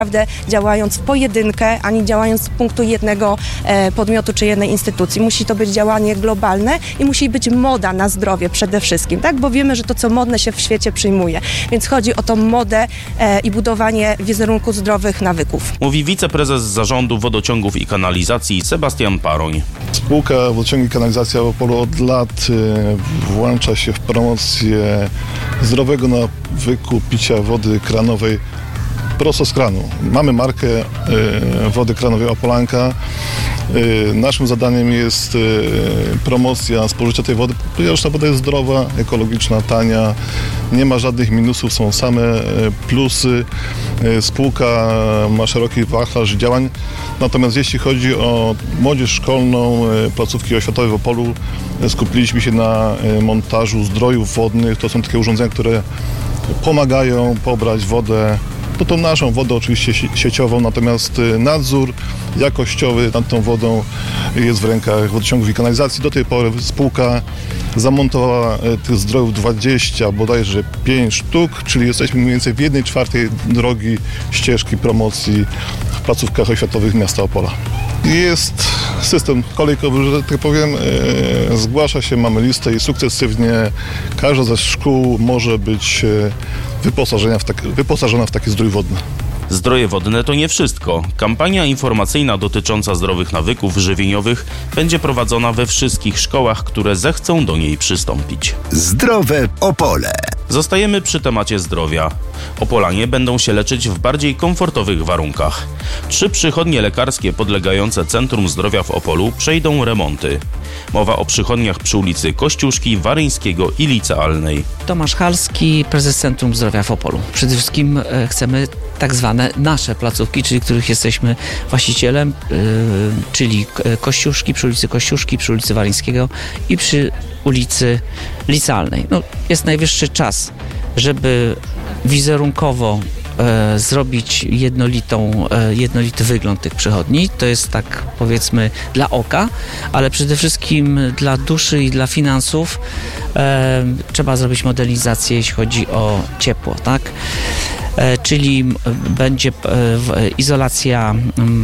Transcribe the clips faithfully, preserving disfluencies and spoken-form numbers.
naprawdę działając w pojedynkę, ani działając z punktu jednego e, podmiotu czy jednej instytucji. Musi to być działanie globalne i musi być moda na zdrowie przede wszystkim, tak? Bo wiemy, że to, co modne się w świecie przyjmuje. Więc chodzi o tą modę e, i budowanie wizerunku zdrowych nawyków. Mówi wiceprezes Zarządu Wodociągów i Kanalizacji Sebastian Paroń. Spółka Wodociągi i Kanalizacja w Opolu od lat e, włącza się w promocję zdrowego nawyku picia wody kranowej prosto z kranu. Mamy markę y, wody kranowej Opolanka. Y, naszym zadaniem jest y, promocja spożycia tej wody, ponieważ ta woda jest zdrowa, ekologiczna, tania, nie ma żadnych minusów, są same y, plusy. Y, spółka ma szeroki wachlarz działań, natomiast jeśli chodzi o młodzież szkolną, y, placówki oświatowe w Opolu, y, skupiliśmy się na y, montażu zdrojów wodnych. To są takie urządzenia, które pomagają pobrać wodę, to tą naszą wodę oczywiście sieciową, natomiast nadzór jakościowy nad tą wodą jest w rękach Wodociągów i Kanalizacji. Do tej pory spółka zamontowała tych zdrojów dwadzieścia, bodajże pięć sztuk, czyli jesteśmy mniej więcej w jednej czwartej drogi ścieżki promocji w placówkach oświatowych miasta Opola. Jest system kolejkowy, że tak powiem, e, zgłasza się, mamy listę i sukcesywnie każda ze szkół może być wyposażona w, tak, wyposażona w taki zdrój wodny. Zdroje wodne to nie wszystko. Kampania informacyjna dotycząca zdrowych nawyków żywieniowych będzie prowadzona we wszystkich szkołach, które zechcą do niej przystąpić. Zdrowe Opole. Zostajemy przy temacie zdrowia. Opolanie będą się leczyć w bardziej komfortowych warunkach. Trzy przychodnie lekarskie podlegające Centrum Zdrowia w Opolu przejdą remonty. Mowa o przychodniach przy ulicy Kościuszki, Waryńskiego i Licealnej. Tomasz Halski, prezes Centrum Zdrowia w Opolu. Przede wszystkim e, chcemy tak zwane nasze placówki, czyli których jesteśmy właścicielem, yy, czyli Kościuszki, przy ulicy Kościuszki, przy ulicy Waryńskiego i przy ulicy Licealnej. No, jest najwyższy czas, żeby wizerunkowo e, zrobić jednolitą, e, jednolity wygląd tych przychodni. To jest tak, powiedzmy, dla oka, ale przede wszystkim dla duszy i dla finansów e, trzeba zrobić modernizację, jeśli chodzi o ciepło, tak? Czyli będzie izolacja,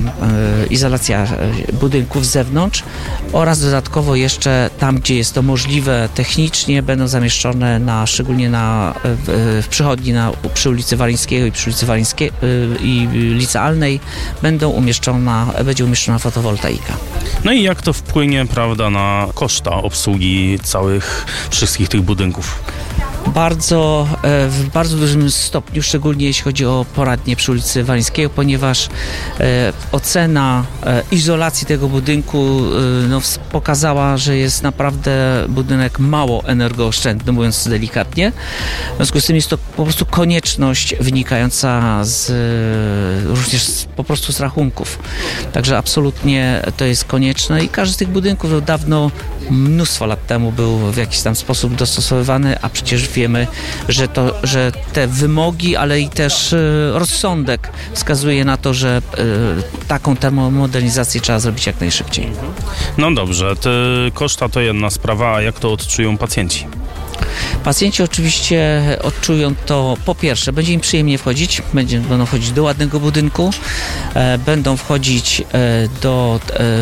izolacja budynków z zewnątrz oraz dodatkowo jeszcze tam, gdzie jest to możliwe technicznie, będą zamieszczone na, szczególnie na, w przychodni na, przy ulicy Waryńskiego i przy ulicy Waryńskiej i Licealnej będą umieszczona, będzie umieszczona fotowoltaika. No i jak to wpłynie, prawda, na koszta obsługi całych, wszystkich tych budynków? Bardzo, w bardzo dużym stopniu, szczególnie jeśli chodzi o poradnie przy ulicy Waryńskiego, ponieważ e, ocena e, izolacji tego budynku e, no, pokazała, że jest naprawdę budynek mało energooszczędny, mówiąc delikatnie. W związku z tym jest to po prostu konieczność wynikająca z, również z, po prostu z rachunków. Także absolutnie to jest konieczne i każdy z tych budynków no, dawno, mnóstwo lat temu był w jakiś tam sposób dostosowywany, a przecież wiemy, że, to, że te wymogi, ale i też y, rozsądek wskazuje na to, że y, taką termomodernizację trzeba zrobić jak najszybciej. No dobrze, te koszta to jedna sprawa, a jak to odczują pacjenci? Pacjenci oczywiście odczują to, po pierwsze, będzie im przyjemnie wchodzić, będzie, będą wchodzić do ładnego budynku, e, będą wchodzić e, do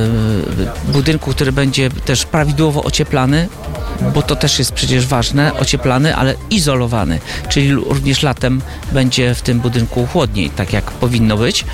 e, budynku, który będzie też prawidłowo ocieplany, bo to też jest przecież ważne, ocieplany, ale izolowany, czyli również latem będzie w tym budynku chłodniej, tak jak powinno być.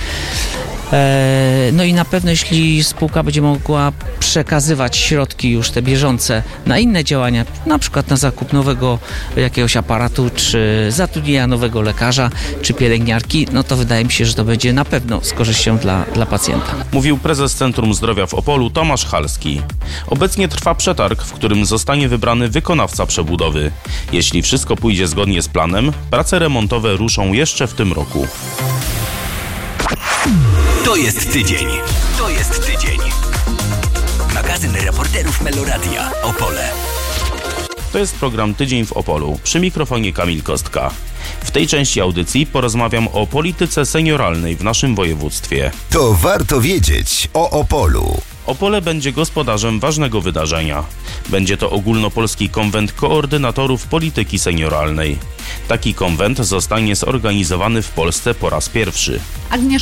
No i na pewno jeśli spółka będzie mogła przekazywać środki już te bieżące na inne działania, na przykład na zakup nowego jakiegoś aparatu, czy zatrudnienia nowego lekarza, czy pielęgniarki, no to wydaje mi się, że to będzie na pewno z korzyścią dla, dla pacjenta. Mówił prezes Centrum Zdrowia w Opolu Tomasz Halski. Obecnie trwa przetarg, w którym zostanie wybrany wykonawca przebudowy. Jeśli wszystko pójdzie zgodnie z planem, prace remontowe ruszą jeszcze w tym roku. To jest tydzień. To jest tydzień. Magazyn reporterów Meloradia Opole. To jest program Tydzień w Opolu. Przy mikrofonie Kamil Kostka. W tej części audycji porozmawiam o polityce senioralnej w naszym województwie. To warto wiedzieć o Opolu. Opole będzie gospodarzem ważnego wydarzenia. Będzie to ogólnopolski konwent koordynatorów polityki senioralnej. Taki konwent zostanie zorganizowany w Polsce po raz pierwszy. Agnieszka